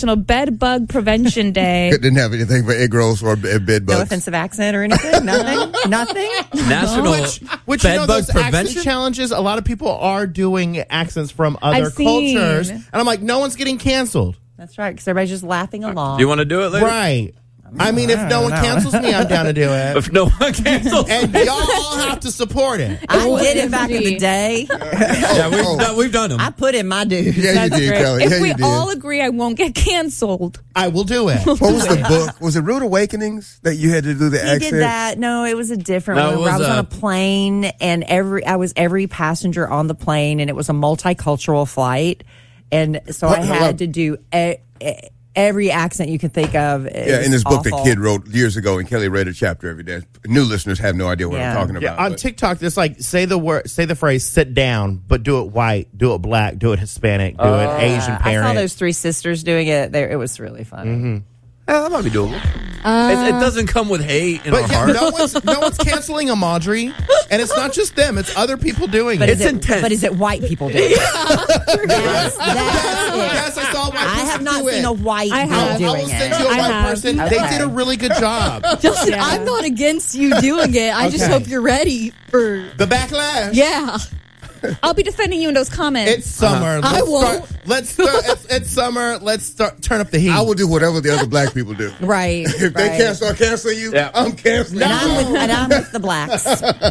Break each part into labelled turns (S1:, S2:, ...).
S1: National Bed Bug Prevention Day.
S2: It didn't have anything for egg rolls or bed bugs.
S3: No offensive accent or anything? Nothing? Nothing?
S4: National
S5: Which
S4: Bed Bug
S5: those
S4: Prevention
S5: accent challenges, a lot of people are doing accents from other cultures. And I'm like, no one's getting canceled.
S3: That's right, because everybody's just laughing along.
S4: Do you want to do it later?
S5: Right. I mean, if no one cancels me, I'm down to do it.
S4: If no one cancels.
S5: And y'all have to support it.
S3: I did it back in the day.
S4: Yeah, we've done them.
S3: I put in my dues.
S2: Yeah, you did,
S1: Great.
S2: Kelly.
S1: If
S2: Yeah,
S1: we
S2: you did.
S1: all agree I won't get canceled.
S5: I will do it.
S2: What was the book? Was it Rude Awakenings that you had to do the
S3: He
S2: accent?
S3: did that. No, it was a different
S4: No,
S3: one.
S4: it
S3: Where I
S4: was,
S3: was on a plane, and I was every passenger on the plane, and it was a multicultural flight, and so I had to do every accent you can think of.
S2: Yeah, in this book that Kid wrote years ago, and Kelly read a chapter every day. New listeners have no idea what I'm talking about.
S5: On TikTok, there's like say the phrase "sit down," but do it white, do it black, do it Hispanic, do it Asian parent.
S3: I saw those three sisters doing it. It was really funny.
S5: Mm-hmm.
S4: Yeah, that might be doable. It doesn't come with hate in our heart.
S5: No one's canceling Audrey, and it's not just them; it's other people doing
S3: But
S5: it.
S3: it's intense. But is it white people doing it? Yes,
S5: I saw a white person
S3: I have not seen a white
S1: I
S3: girl
S1: have.
S3: doing
S5: I will send you a
S3: it.
S5: white person.
S3: Okay.
S5: They did a really good job.
S6: Justin, I'm not against you doing it. I just
S5: Okay.
S6: hope you're ready for
S5: The backlash.
S6: Yeah.
S1: I'll be defending you in those comments.
S5: It's summer.
S6: I won't.
S5: It's summer. Let's turn up the heat.
S2: I will do whatever the other black people do.
S3: Right.
S2: If they can't start canceling you, I'm canceling you.
S3: And I'm with the blacks.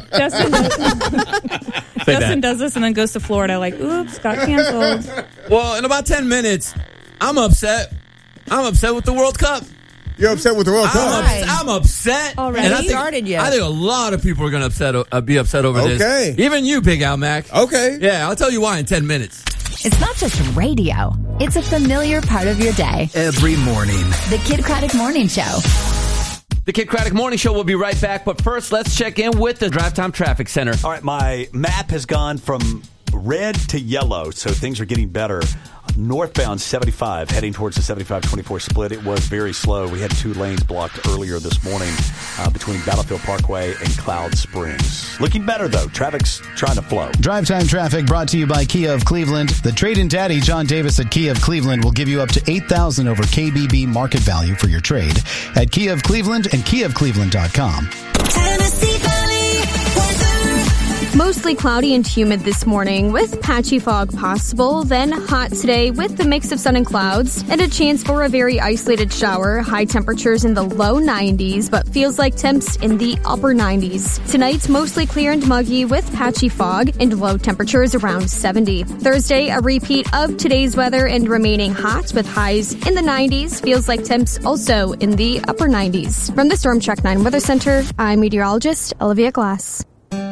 S1: Justin does this and then goes to Florida like, oops, got canceled.
S4: Well, in about 10 minutes, I'm upset. I'm upset with the World Cup.
S2: You're upset with the World Cup?
S4: I'm upset.
S1: Already?
S4: And I think,
S3: Started yet.
S4: I think a lot of people are going to be upset over this.
S2: Okay.
S4: Even you, Big Al Mac.
S2: Okay.
S4: Yeah, I'll tell you why in 10 minutes.
S7: It's not just radio. It's a familiar part of your day.
S8: Every morning.
S7: The Kid Craddock Morning Show.
S4: The Kid Craddock Morning Show will be right back. But first, let's check in with the Drive Time Traffic Center.
S9: All right, my map has gone from red to yellow, so things are getting better. Northbound 75, heading towards the 75-24 split. It was very slow. We had 2 lanes blocked earlier this morning between Battlefield Parkway and Cloud Springs. Looking better, though. Traffic's trying to flow.
S10: Drive Time Traffic brought to you by Kia of Cleveland. The trade-in daddy, John Davis at Kia of Cleveland, will give you up to $8,000 over KBB market value for your trade at Kia of Cleveland and KiaofCleveland.com.
S11: Tennessee Valley weather.
S12: Mostly cloudy and humid this morning with patchy fog possible, then hot today with the mix of sun and clouds and a chance for a very isolated shower. High temperatures in the low 90s, but feels like temps in the upper 90s. Tonight's mostly clear and muggy with patchy fog and low temperatures around 70. Thursday, a repeat of today's weather and remaining hot with highs in the 90s. Feels like temps also in the upper 90s. From the Storm Track 9 Weather Center, I'm meteorologist Olivia Glass.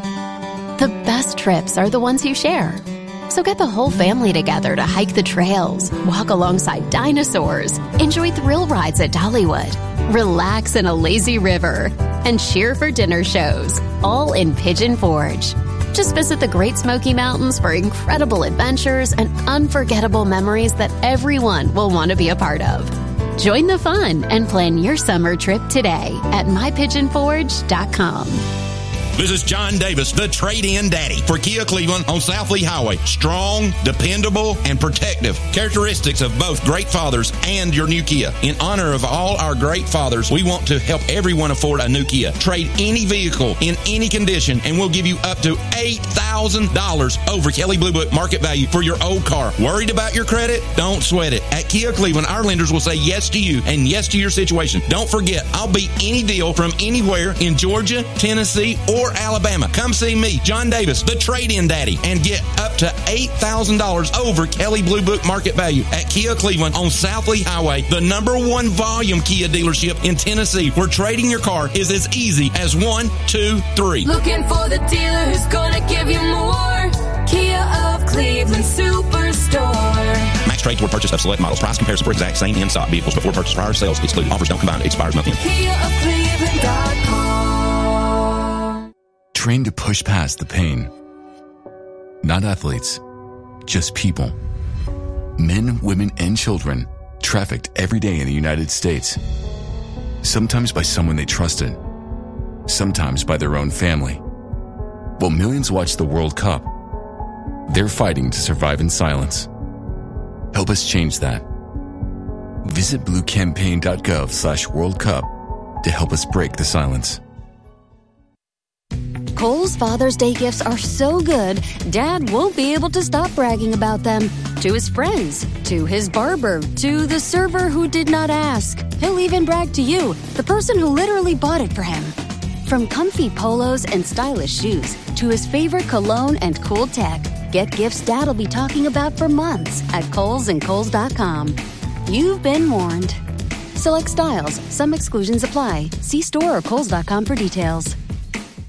S13: The best trips are the ones you share. So get the whole family together to hike the trails, walk alongside dinosaurs, enjoy thrill rides at Dollywood, relax in a lazy river, and cheer for dinner shows, all in Pigeon Forge. Just visit the Great Smoky Mountains for incredible adventures and unforgettable memories that everyone will want to be a part of. Join the fun and plan your summer trip today at mypigeonforge.com.
S14: This is John Davis, the trade-in daddy for Kia Cleveland on South Lee Highway. Strong, dependable, and protective. Characteristics of both great fathers and your new Kia. In honor of all our great fathers, we want to help everyone afford a new Kia. Trade any vehicle in any condition, and we'll give you up to $8,000 over Kelley Blue Book market value for your old car. Worried about your credit? Don't sweat it. At Kia Cleveland, our lenders will say yes to you and yes to your situation. Don't forget, I'll beat any deal from anywhere in Georgia, Tennessee, or Alabama. Come see me, John Davis, the trade-in daddy, and get up to $8,000 over Kelley Blue Book market value at Kia Cleveland on South Lee Highway, the #1 volume Kia dealership in Tennessee, where trading your car is as easy as 1, 2, 3.
S11: Looking for the dealer who's gonna give you more. Kia of Cleveland Superstore.
S14: Max trade toward purchase of select models. Price comparison for exact same in-stock vehicles before purchase. Prior sales excluded. Offers don't combine. Expires month end.
S11: KiaofCleveland.com.
S15: Trained to push past the pain. Not athletes, just people. Men, women, and children trafficked every day in the United States. Sometimes by someone they trusted, sometimes by their own family. While millions watch the World Cup, they're fighting to survive in silence. Help us change that. Visit bluecampaign.gov/World Cup to help us break the silence.
S8: Kohl's Father's Day gifts are so good, Dad won't be able to stop bragging about them. To his friends, to his barber, to the server who did not ask. He'll even brag to you, the person who literally bought it for him. From comfy polos and stylish shoes to his favorite cologne and cool tech, get gifts Dad'll be talking about for months at Kohl's and Kohl's.com. You've been warned. Select styles. Some exclusions apply. See store or Kohl's.com for details.